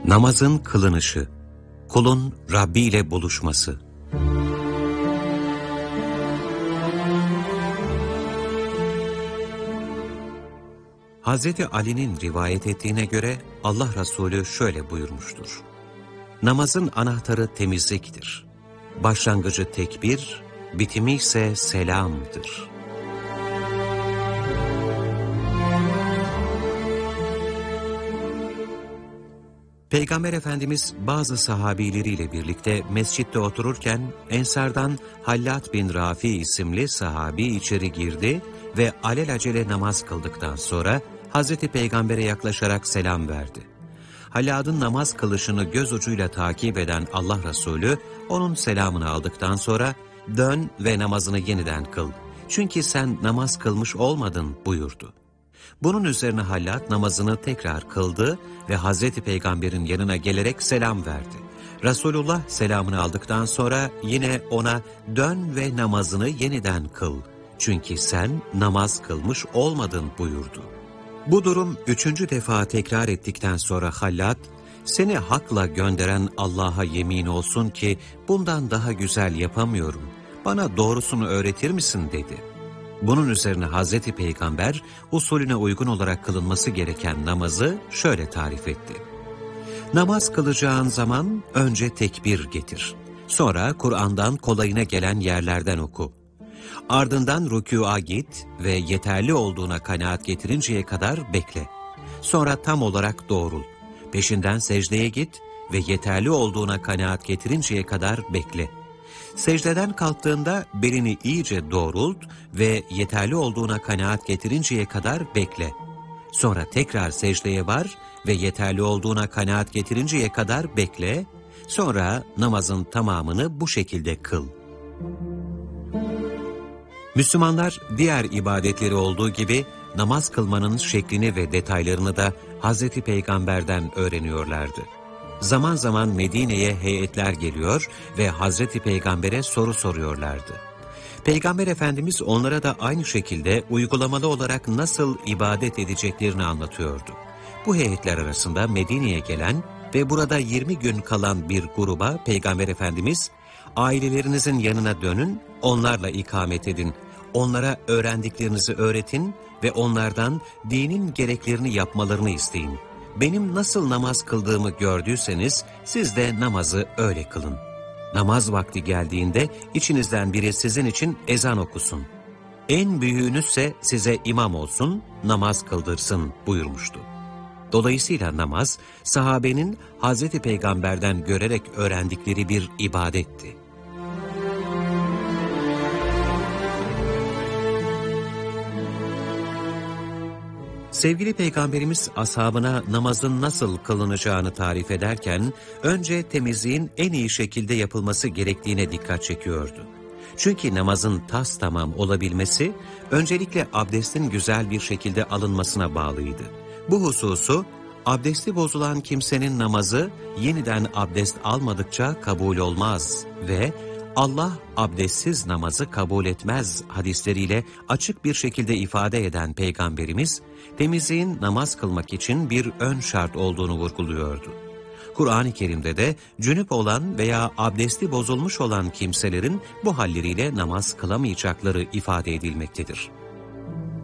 Namazın kılınışı, kulun Rabbi ile buluşması. Hazreti Ali'nin rivayet ettiğine göre Allah Resulü şöyle buyurmuştur: Namazın anahtarı temizliktir. Başlangıcı tekbir, bitimi ise selamdır. Peygamber Efendimiz bazı sahabileriyle birlikte mescitte otururken Ensardan Hallat bin Rafi isimli sahabi içeri girdi ve alelacele namaz kıldıktan sonra Hazreti Peygamber'e yaklaşarak selam verdi. Hallad'ın namaz kılışını göz ucuyla takip eden Allah Resulü onun selamını aldıktan sonra dön ve namazını yeniden kıl. Çünkü sen namaz kılmış olmadın buyurdu. Bunun üzerine Hallat namazını tekrar kıldı ve Hazreti Peygamber'in yanına gelerek selam verdi. Resulullah selamını aldıktan sonra yine ona dön ve namazını yeniden kıl. Çünkü sen namaz kılmış olmadın buyurdu. Bu durum 3. defa tekrar ettikten sonra Hallat, seni hakla gönderen Allah'a yemin olsun ki bundan daha güzel yapamıyorum. Bana doğrusunu öğretir misin dedi. Bunun üzerine Hazreti Peygamber usulüne uygun olarak kılınması gereken namazı şöyle tarif etti. Namaz kılacağın zaman önce tekbir getir. Sonra Kur'an'dan kolayına gelen yerlerden oku. Ardından rükûa git ve yeterli olduğuna kanaat getirinceye kadar bekle. Sonra tam olarak doğrul. Peşinden secdeye git ve yeterli olduğuna kanaat getirinceye kadar bekle. Secdeden kalktığında belini iyice doğrult ve yeterli olduğuna kanaat getirinceye kadar bekle. Sonra tekrar secdeye var ve yeterli olduğuna kanaat getirinceye kadar bekle. Sonra namazın tamamını bu şekilde kıl. Müslümanlar diğer ibadetleri olduğu gibi namaz kılmanın şeklini ve detaylarını da Hazreti Peygamber'den öğreniyorlardı. Zaman zaman Medine'ye heyetler geliyor ve Hazreti Peygamber'e soru soruyorlardı. Peygamber Efendimiz onlara da aynı şekilde uygulamalı olarak nasıl ibadet edeceklerini anlatıyordu. Bu heyetler arasında Medine'ye gelen ve burada 20 gün kalan bir gruba Peygamber Efendimiz, ailelerinizin yanına dönün, onlarla ikamet edin, onlara öğrendiklerinizi öğretin ve onlardan dinin gereklerini yapmalarını isteyin. Benim nasıl namaz kıldığımı gördüyseniz siz de namazı öyle kılın. Namaz vakti geldiğinde içinizden biri sizin için ezan okusun. En büyüğünüzse size imam olsun, namaz kıldırsın buyurmuştu. Dolayısıyla namaz, sahabenin Hazreti Peygamber'den görerek öğrendikleri bir ibadetti. Sevgili Peygamberimiz ashabına namazın nasıl kılınacağını tarif ederken önce temizliğin en iyi şekilde yapılması gerektiğine dikkat çekiyordu. Çünkü namazın tamam olabilmesi öncelikle abdestin güzel bir şekilde alınmasına bağlıydı. Bu hususu abdesti bozulan kimsenin namazı yeniden abdest almadıkça kabul olmaz ve Allah abdestsiz namazı kabul etmez hadisleriyle açık bir şekilde ifade eden Peygamberimiz, temizliğin namaz kılmak için bir ön şart olduğunu vurguluyordu. Kur'an-ı Kerim'de de cünüp olan veya abdesti bozulmuş olan kimselerin bu halleriyle namaz kılamayacakları ifade edilmektedir.